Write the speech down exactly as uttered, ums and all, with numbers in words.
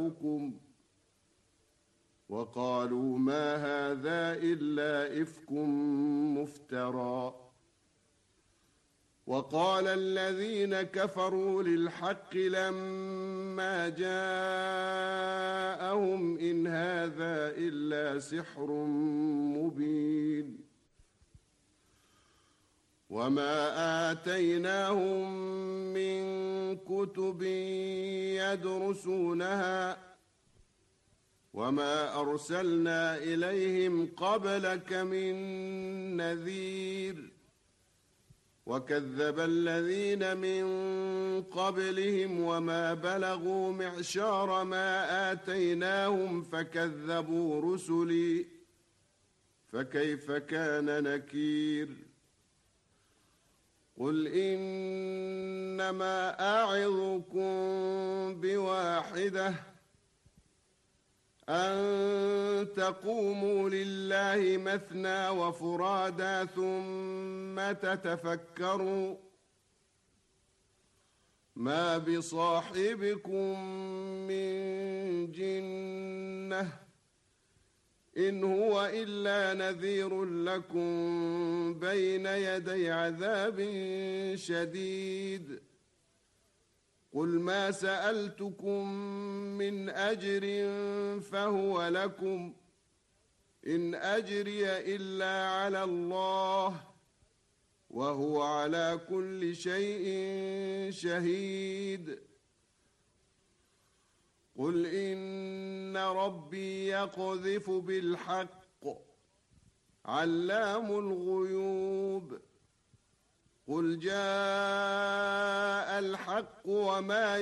آباؤكم وقالوا ما هذا إلا إفك مفترى. وقال الذين كفروا للحق لما جاءهم إن هذا إلا سحر مبين. وما آتيناهم من كتب يدرسونها وما أرسلنا إليهم قبلك من نذير وكذب الذين من قبلهم وما بلغوا معشار ما آتيناهم فكذبوا رسلي فكيف كان نكير. قل إنما أعظكم بواحدة أن تقوموا لله مثنى وفرادا ثم تتفكروا ما بصاحبكم من جنة إن هو إلا نذير لكم بين يدي عذاب شديد. قل ما سألتكم من أجر فهو لكم إن أجري إلا على الله وهو على كل شيء شهيد. قل إن ربي يقذف بالحق علام الغيوب. قل جاء الحق وما